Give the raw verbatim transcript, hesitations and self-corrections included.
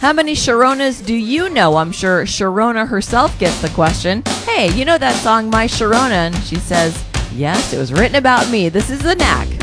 How many Sharonas do you know? I'm sure Sharona herself gets the question. Hey, you know that song, My Sharona? And she says, yes, it was written about me. This is The Knack.